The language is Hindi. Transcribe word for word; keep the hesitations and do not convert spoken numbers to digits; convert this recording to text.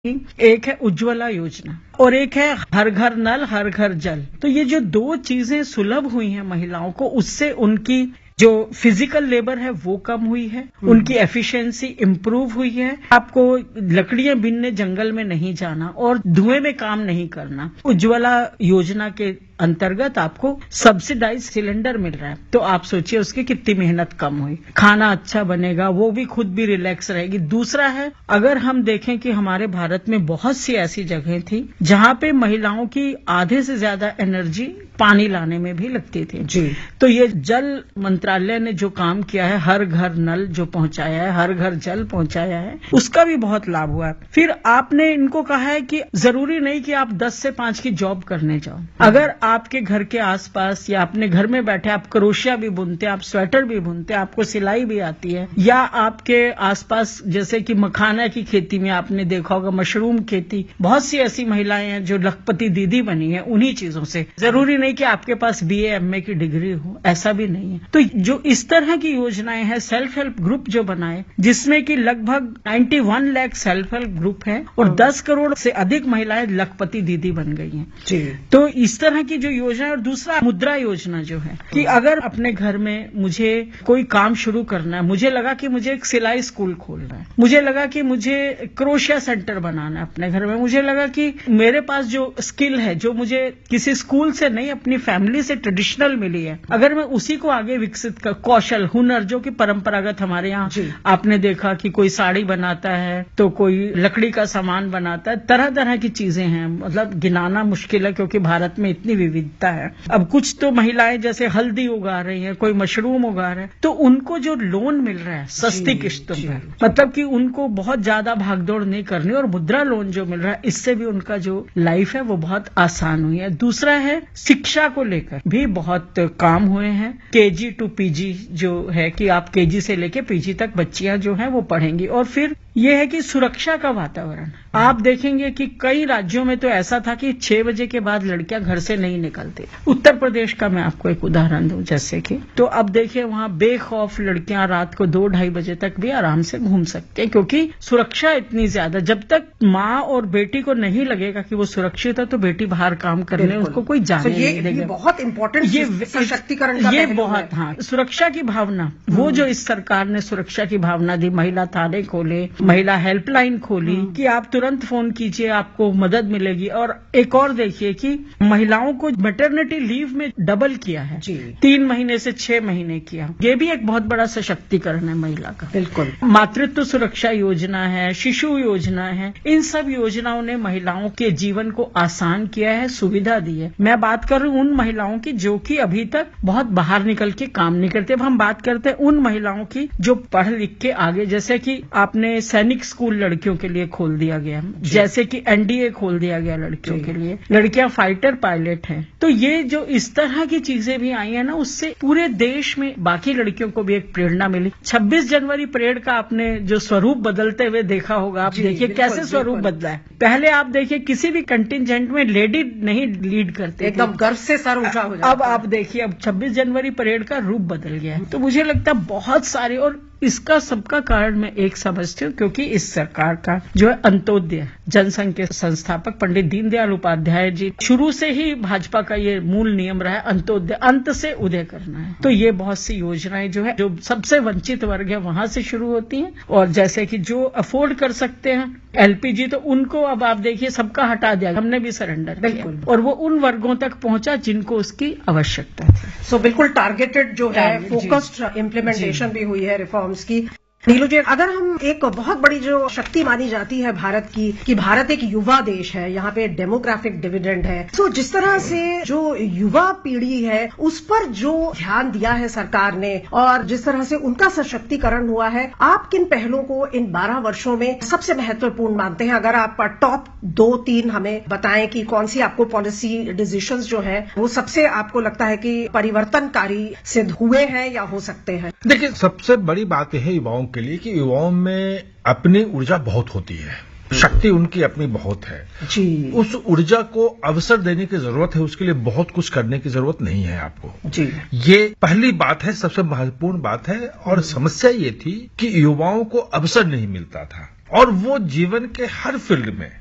एक है उज्ज्वला योजना और एक है हर घर नल हर घर जल। तो ये जो दो चीजें सुलभ हुई हैं महिलाओं को, उससे उनकी जो फिजिकल लेबर है वो कम हुई है, उनकी एफिशिएंसी इम्प्रूव हुई है। आपको लकड़ियां बीनने जंगल में नहीं जाना और धुएं में काम नहीं करना। उज्ज्वला योजना के अंतर्गत आपको सब्सिडाइज सिलेंडर मिल रहा है, तो आप सोचिए उसकी कितनी मेहनत कम हुई। खाना अच्छा बनेगा, वो भी खुद भी रिलैक्स रहेगी। दूसरा है, अगर हम देखें कि हमारे भारत में बहुत सी ऐसी जगह थी जहां पे महिलाओं की आधे से ज्यादा एनर्जी पानी लाने में भी लगती थी जी। तो ये जल मंत्रालय ने जो काम किया है, हर घर नल जो पहुंचाया है, हर घर जल पहुंचाया है, उसका भी बहुत लाभ हुआ है। फिर आपने इनको कहा है कि जरूरी नहीं कि आप दस से पांच की जॉब करने जाओ। अगर आपके घर के आसपास या अपने घर में बैठे आप क्रोशिया भी बुनते हैं, आप स्वेटर भी बुनते हैं, आपको सिलाई भी आती है, या आपके आसपास जैसे कि मखाना की खेती में आपने देखा होगा, मशरूम खेती, बहुत सी ऐसी महिलाएं हैं जो लखपति दीदी बनी है उन्हीं चीजों से। जरूरी नहीं कि आपके पास बीए एमए की डिग्री हो, ऐसा भी नहीं है। तो जो इस तरह की योजनाएं हैं, सेल्फ हेल्प ग्रुप जो बनाए, जिसमें कि लगभग इक्यानवे लाख सेल्फ हेल्प ग्रुप है और दस करोड़ से अधिक महिलाएं लखपति दीदी बन गई हैं जी। तो इस तरह की जो योजना है। और दूसरा मुद्रा योजना जो है कि अगर अपने घर में मुझे कोई काम शुरू करना है, मुझे लगा कि मुझे एक सिलाई स्कूल खोलना है, मुझे लगा कि मुझे क्रोशिया सेंटर बनाना है अपने घर में, मुझे लगा कि मेरे पास जो स्किल है जो मुझे किसी स्कूल से नहीं अपनी फैमिली से ट्रेडिशनल मिली है, अगर मैं उसी को आगे विकसित कर, कौशल हुनर जो कि परंपरागत हमारे यहाँ आपने देखा कि कोई साड़ी बनाता है तो कोई लकड़ी का सामान बनाता है, तरह तरह की चीजें हैं, मतलब गिनाना मुश्किल है क्योंकि भारत में इतनी विविधता है। अब कुछ तो महिलाएं जैसे हल्दी उगा रही हैं, कोई मशरूम उगा रहे हैं, तो उनको जो लोन मिल रहा है सस्ती किश्तों पर, मतलब कि उनको बहुत ज्यादा भागदौड़ नहीं करनी, और मुद्रा लोन जो मिल रहा है इससे भी उनका जो लाइफ है वो बहुत आसान हुई है। दूसरा है शिक्षा को लेकर भी बहुत काम हुए हैं। केजी टू पीजी जो है कि आप केजी से लेके पीजी तक बच्चियां जो हैं वो पढ़ेंगी। और फिर ये है कि सुरक्षा का वातावरण, आप देखेंगे कि कई राज्यों में तो ऐसा था कि छह बजे के बाद लड़कियां घर से नहीं निकलती। उत्तर प्रदेश का मैं आपको एक उदाहरण दूं जैसे कि, तो अब देखिए वहां बेखौफ लड़कियां रात को दो ढाई बजे तक भी आराम से घूम सकती हैं क्योंकि सुरक्षा इतनी ज्यादा। जब तक माँ और बेटी को नहीं लगेगा कि वो सुरक्षित है तो बेटी बाहर काम करने उसको कोई जाने तो ये, नहीं देगा। ये बहुत इंपॉर्टेंट ये सशक्तिकरण का ये बहुत हाँ सुरक्षा की भावना, वो जो इस सरकार ने सुरक्षा की भावना दी, महिला थाने खोले, महिला हेल्पलाइन खोली कि आप तुरंत फोन कीजिए आपको मदद मिलेगी। और एक और देखिए कि महिलाओं को मैटरनिटी लीव में डबल किया है, तीन महीने से छह महीने किया। ये भी एक बहुत बड़ा सशक्तिकरण है महिला का। बिल्कुल। मातृत्व सुरक्षा योजना है, शिशु योजना है, इन सब योजनाओं ने महिलाओं के जीवन को आसान किया है, सुविधा दी है। मैं बात कर रही हूँ उन महिलाओं की जो कि अभी तक बहुत बाहर निकल के काम नहीं करते। अब हम बात करते हैं उन महिलाओं की जो पढ़ लिख के आगे, जैसे कि आपने सैनिक स्कूल लड़कियों के लिए खोल दिया गया, जैसे कि एनडीए खोल दिया गया लड़कियों के लिए, लड़कियां फाइटर पायलट हैं। तो ये जो इस तरह की चीजें भी आई है ना, उससे पूरे देश में बाकी लड़कियों को भी एक प्रेरणा मिली। छब्बीस जनवरी परेड का आपने जो स्वरूप बदलते हुए देखा होगा, आप देखिए कैसे स्वरूप बदला है। पहले आप देखिए किसी भी कंटिजेंट में लेडी नहीं लीड करते, एकदम गर्व से सर ऊंचा हो जाता। अब आप देखिए अब छब्बीस जनवरी परेड का रूप बदल गया है। तो मुझे लगता है बहुत सारे, और इसका सबका कारण मैं एक समझती हूँ क्योंकि इस सरकार का जो है अंत्योदय जनसंघ के संस्थापक पंडित दीनदयाल उपाध्याय जी, शुरू से ही भाजपा का ये मूल नियम रहा है, अंत्योदय, अंत से उदय करना है। तो ये बहुत सी योजनाएं जो है जो सबसे वंचित वर्ग है वहां से शुरू होती हैं, और जैसे कि जो अफोर्ड कर सकते हैं एलपीजी, तो उनको अब आप देखिए सबका हटा दिया, हमने भी सरेंडर किया, और वो उन वर्गों तक पहुंचा जिनको उसकी आवश्यकता थी। सो so, बिल्कुल टारगेटेड जो है फोकस्ड इम्प्लीमेंटेशन भी हुई है रिफॉर्म्स की। नीलू जी, अगर हम एक बहुत बड़ी जो शक्ति मानी जाती है भारत की कि भारत एक युवा देश है, यहाँ पे डेमोग्राफिक डिविडेंड है, तो जिस तरह से जो युवा पीढ़ी है उस पर जो ध्यान दिया है सरकार ने और जिस तरह से उनका सशक्तिकरण हुआ है, आप किन पहलों को इन बारह वर्षों में सबसे महत्वपूर्ण मानते हैं? अगर आप टॉप दो तीन हमें बताएं कि कौन सी आपको पॉलिसी डिसीजंस जो है वो सबसे आपको लगता है कि परिवर्तनकारी सिद्ध हुए हैं या हो सकते हैं। देखिए, सबसे बड़ी बात यह है युवाओं के लिए कि युवाओं में अपनी ऊर्जा बहुत होती है, शक्ति उनकी अपनी बहुत है जी। उस ऊर्जा को अवसर देने की जरूरत है, उसके लिए बहुत कुछ करने की जरूरत नहीं है आपको जी। ये पहली बात है, सबसे महत्वपूर्ण बात है। और समस्या ये थी कि युवाओं को अवसर नहीं मिलता था। और वो जीवन के हर फील्ड में